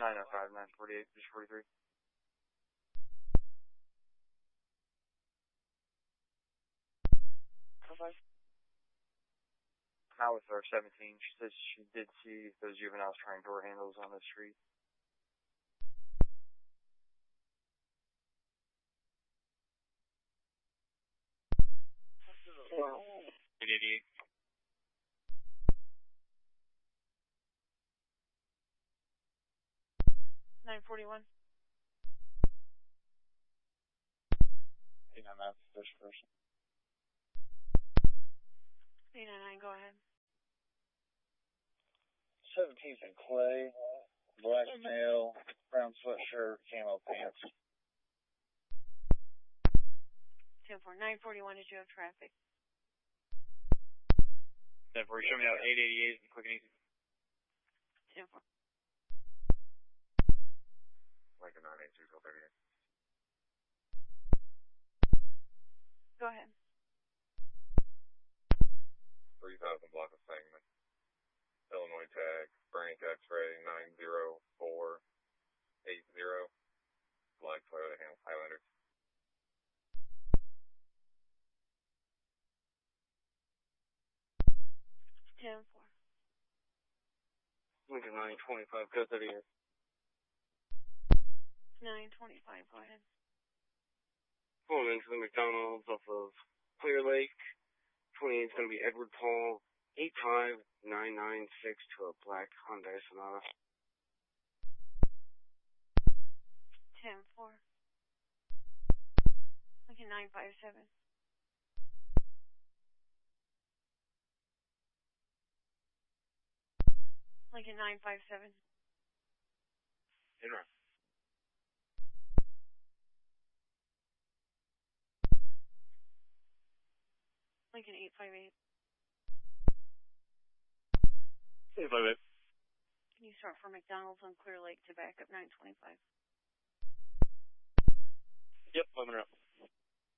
905, 948, just 43. Okay. Now with our 17, she says she did see those juveniles trying door handles on the street. Wow. 888. $941. 899, first person. 899, go ahead. 17th and Clay, black male, brown sweatshirt, camo pants. 10-4. 941, did you have traffic? 10-4, you show me out 888 and quick and easy. 10-4. Like a 982, go 38. Go ahead. 3000 block of segment. Illinois tag, Frank X-ray 90480. Black Toyota Highlander. Lincoln 925, go 38. 925, go ahead. Pulling into the McDonald's off of Clear Lake. 28 is going to be Edward Paul 85996 to a black Hyundai Sonata. 10-4. Lincoln 957. Lincoln 957. Inrun. Lincoln 858. 858. Can you start from McDonald's on Clear Lake to back up 925? Yep, 5 minutes.